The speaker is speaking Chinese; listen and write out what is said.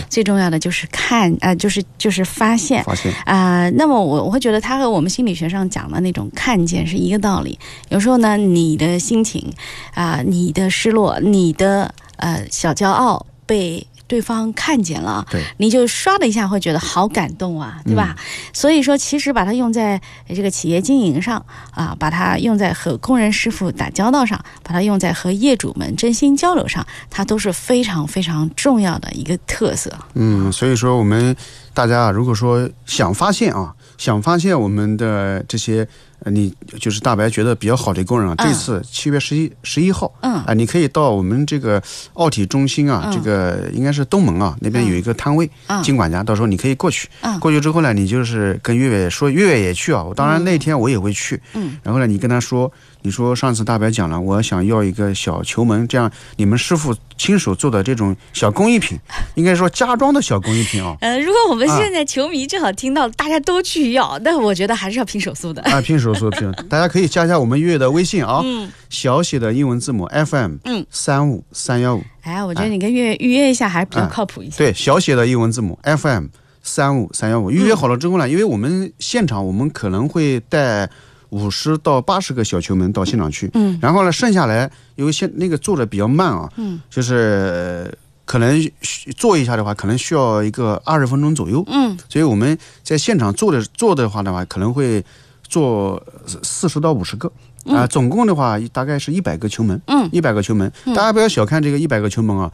最重要的就是就是发现那么我会觉得它和我们心理学上讲的那种看见是一个道理。有时候呢，你的心情你的失落，你的小骄傲被对方看见了， 对，你就刷的一下会觉得好感动啊，对吧？所以说其实把它用在这个企业经营上把它用在和工人师傅打交道上，把它用在和业主们真心交流上，它都是非常非常重要的一个特色。 所以说我们大家如果说想发现我们的这些你就是大白觉得比较好的工人这次7月11号你可以到我们这个奥体中心这个应该是东门那边有一个摊位金管家，到时候你可以过去之后呢，你就是跟月月说，月月也去我当然那天我也会去然后呢，你跟他说，你说上次大白讲了，我想要一个小球门，这样你们师傅亲手做的这种小工艺品，应该说家装的小工艺品如果我们现在球迷正好听到大家都去要，但我觉得还是要拼手速的拼手速大家可以加一下我们月月的微信小写的英文字母 FM 35315。 我觉得你跟月月预约一下还是比较靠谱一些。 对，小写的英文字母 FM 35315，预约好了之后呢，因为我们现场我们可能会带50到80个小球门到现场去然后呢剩下来因为那个做的比较慢就是可能做一下的话可能需要一个20分钟左右所以我们在现场做的话可能会做40到50个总共的话大概是100个球门100个球门大家不要小看这个100个球门